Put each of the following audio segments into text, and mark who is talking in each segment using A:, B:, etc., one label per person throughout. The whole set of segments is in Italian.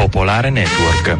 A: Popolare Network.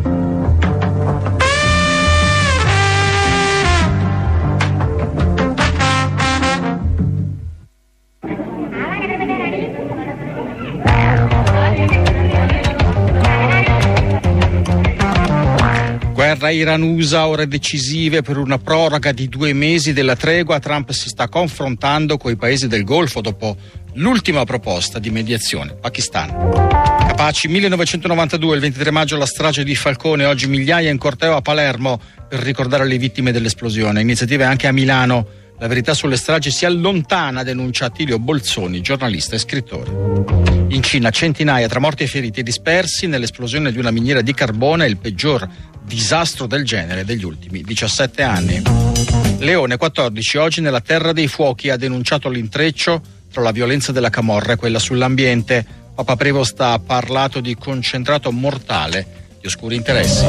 B: Guerra Iran-USA, ore decisive per una proroga di 2 mesi della tregua. Trump si sta confrontando con i paesi del Golfo dopo l'ultima proposta di mediazione. Pakistan. Capaci 1992, il 23 maggio la strage di Falcone, oggi migliaia in corteo a Palermo per ricordare le vittime dell'esplosione. Iniziative anche a Milano. La verità sulle stragi si allontana, denuncia Attilio Bolzoni, giornalista e scrittore. In Cina centinaia tra morti e feriti dispersi nell'esplosione di una miniera di carbone, il peggior disastro del genere degli ultimi 17 anni. Leone 14, oggi nella Terra dei Fuochi, ha denunciato l'intreccio tra la violenza della camorra e quella sull'ambiente. Papa Prevost ha parlato di concentrato mortale di oscuri interessi.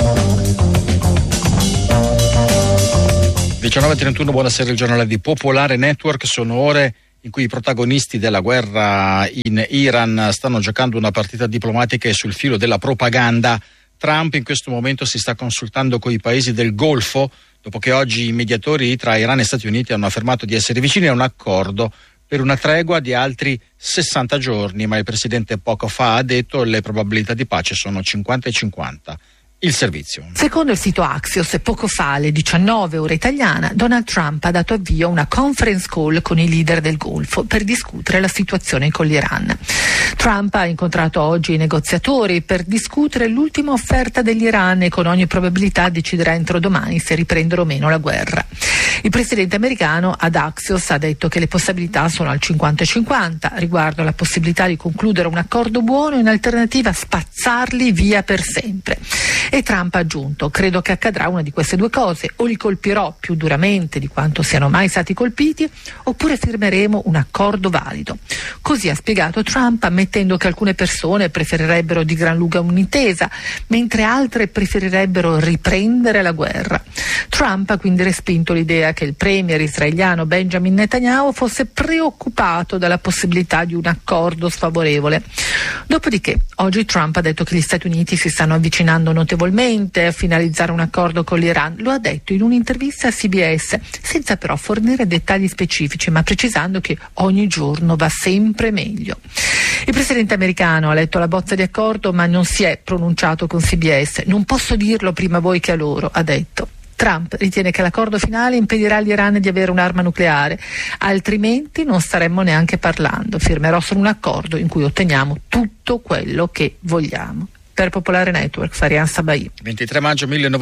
B: 19:31, buonasera, il giornale di Popolare Network. Sono ore in cui i protagonisti della guerra in Iran stanno giocando una partita diplomatica e sul filo della propaganda. Trump in questo momento si sta consultando con i paesi del Golfo, dopo che oggi i mediatori tra Iran e Stati Uniti hanno affermato di essere vicini a un accordo per una tregua di altri 60 giorni, ma il presidente poco fa ha detto che le probabilità di pace sono 50 e 50. Il servizio.
C: Secondo il sito Axios, poco fa alle 19 ora italiana, Donald Trump ha dato avvio a una conference call con i leader del Golfo per discutere la situazione con l'Iran. Trump ha incontrato oggi i negoziatori per discutere l'ultima offerta dell'Iran e con ogni probabilità deciderà entro domani se riprendere o meno la guerra. Il presidente americano ad Axios ha detto che le possibilità sono al 50-50 riguardo alla possibilità di concludere un accordo buono e in alternativa spazzarli via per sempre. E Trump ha aggiunto: credo che accadrà una di queste due cose, o li colpirò più duramente di quanto siano mai stati colpiti, oppure firmeremo un accordo valido. Così ha spiegato Trump, ammettendo che alcune persone preferirebbero di gran lunga un'intesa, mentre altre preferirebbero riprendere la guerra. Trump ha quindi respinto l'idea che il premier israeliano Benjamin Netanyahu fosse preoccupato dalla possibilità di un accordo sfavorevole. Dopodiché, oggi Trump ha detto che gli Stati Uniti si stanno avvicinando notevolmente a finalizzare un accordo con l'Iran. Lo ha detto in un'intervista a CBS, senza però fornire dettagli specifici, ma precisando che ogni giorno va sempre meglio. Il presidente americano ha letto la bozza di accordo, ma non si è pronunciato con CBS. Non posso dirlo prima a voi che a loro, ha detto. Trump ritiene che l'accordo finale impedirà all'Iran di avere un'arma nucleare, altrimenti non staremmo neanche parlando. Firmerò solo un accordo in cui otteniamo tutto quello che vogliamo. Per Popolare Network, Farian Sabai.
B: 23 maggio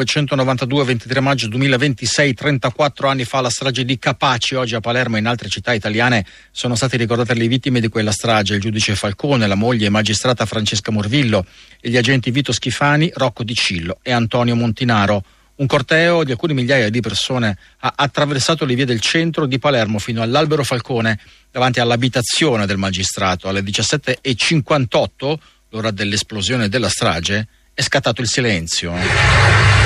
B: 1992, 23 maggio 2026, 34 anni fa la strage di Capaci. Oggi a Palermo e in altre città italiane sono state ricordate le vittime di quella strage: il giudice Falcone, la moglie e magistrata Francesca Morvillo e gli agenti Vito Schifani, Rocco Di Cillo e Antonio Montinaro. Un corteo di alcune migliaia di persone ha attraversato le vie del centro di Palermo fino all'Albero Falcone, davanti all'abitazione del magistrato. Alle 17:58, l'ora dell'esplosione della strage, è scattato il silenzio.